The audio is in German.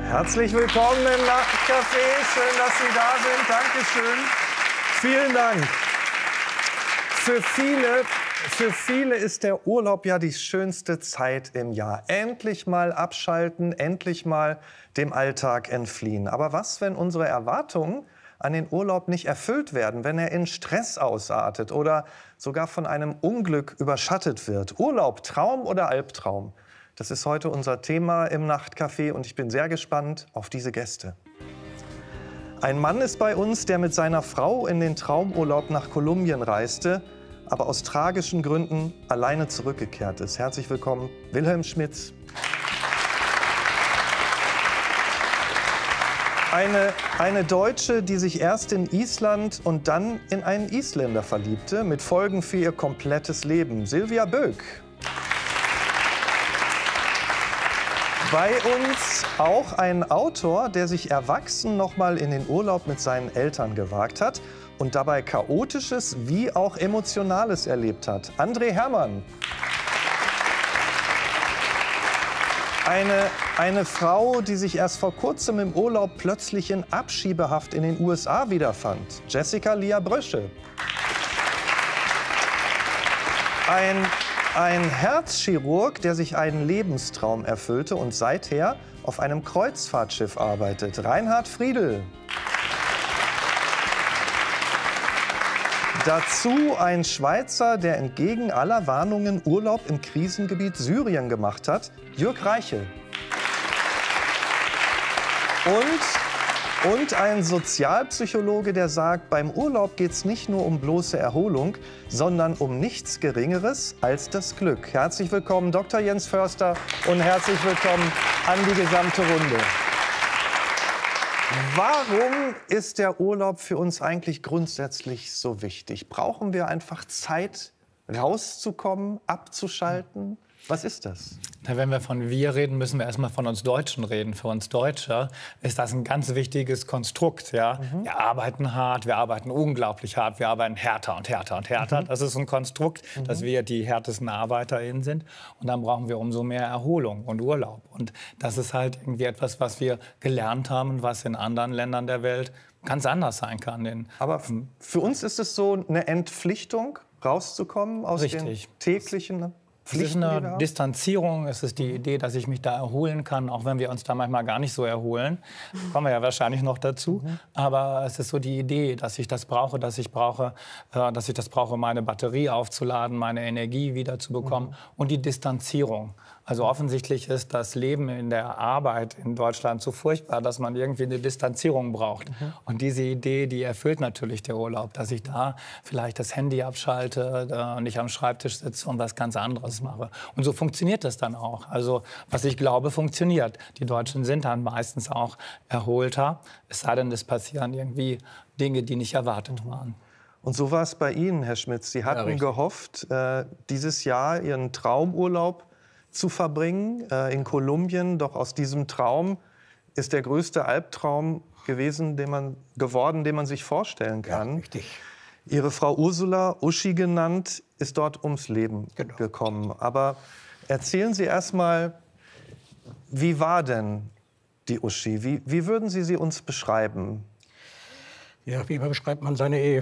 Herzlich willkommen im Nachtcafé. Schön, dass Sie da sind. Dankeschön. Vielen Dank. Für viele ist der Urlaub ja die schönste Zeit im Jahr. Endlich mal abschalten, endlich mal dem Alltag entfliehen. Aber was, wenn unsere Erwartungen an den Urlaub nicht erfüllt werden, wenn er in Stress ausartet oder sogar von einem Unglück überschattet wird? Urlaub, Traum oder Albtraum? Das ist heute unser Thema im Nachtcafé und ich bin sehr gespannt auf diese Gäste. Ein Mann ist bei uns, der mit seiner Frau in den Traumurlaub nach Kolumbien reiste, aber aus tragischen Gründen alleine zurückgekehrt ist. Herzlich willkommen, Wilhelm Schmitz. Eine Deutsche, die sich erst in Island und dann in einen Isländer verliebte, mit Folgen für ihr komplettes Leben. Silvia Böck. Bei uns auch ein Autor, der sich erwachsen noch mal in den Urlaub mit seinen Eltern gewagt hat und dabei Chaotisches wie auch Emotionales erlebt hat. André Herrmann. Eine Frau, die sich erst vor kurzem im Urlaub plötzlich in Abschiebehaft in den USA wiederfand. Jessica Lia Brösche. Ein Herzchirurg, der sich einen Lebenstraum erfüllte und seither auf einem Kreuzfahrtschiff arbeitet. Reinhard Friedl. Dazu ein Schweizer, der entgegen aller Warnungen Urlaub im Krisengebiet Syrien gemacht hat. Jürg Reichel. Und ein Sozialpsychologe, der sagt, beim Urlaub geht es nicht nur um bloße Erholung, sondern um nichts Geringeres als das Glück. Herzlich willkommen, Dr. Jens Förster, und herzlich willkommen an die gesamte Runde. Warum ist der Urlaub für uns eigentlich grundsätzlich so wichtig? Brauchen wir einfach Zeit, rauszukommen, abzuschalten? Was ist das? Na, wenn wir von wir reden, müssen wir erstmal von uns Deutschen reden. Für uns Deutsche ist das ein ganz wichtiges Konstrukt. Ja? Wir arbeiten hart, wir arbeiten unglaublich hart, wir arbeiten härter und härter und härter. Das ist ein Konstrukt, dass wir die härtesten ArbeiterInnen sind. Und dann brauchen wir umso mehr Erholung und Urlaub. Und das ist halt irgendwie etwas, was wir gelernt haben und was in anderen Ländern der Welt ganz anders sein kann. Aber für uns ist es so eine Entpflichtung, rauszukommen aus den täglichen... Es ist eine Distanzierung, es ist die Idee, dass ich mich da erholen kann, auch wenn wir uns da manchmal gar nicht so erholen. Kommen wir ja wahrscheinlich noch dazu. Aber es ist so die Idee, dass ich das brauche, meine Batterie aufzuladen, meine Energie wiederzubekommen und die Distanzierung. Also offensichtlich ist das Leben in der Arbeit in Deutschland so furchtbar, dass man irgendwie eine Distanzierung braucht. Und diese Idee, die erfüllt natürlich der Urlaub, dass ich da vielleicht das Handy abschalte und nicht am Schreibtisch sitze und was ganz anderes mache. Und so funktioniert das dann auch. Also was ich glaube, funktioniert. Die Deutschen sind dann meistens auch erholter, es sei denn, es passieren irgendwie Dinge, die nicht erwartet waren. Und so war es bei Ihnen, Herr Schmitz. Sie hatten gehofft, dieses Jahr Ihren Traumurlaub zu verbringen in Kolumbien. Doch aus diesem Traum ist der größte Albtraum geworden, den man sich vorstellen kann. Ja, richtig. Ihre Frau Ursula, Uschi genannt, ist dort ums Leben gekommen. Aber erzählen Sie erst mal, wie war denn die Uschi? Wie würden Sie sie uns beschreiben? Ja, wie beschreibt man seine Ehe?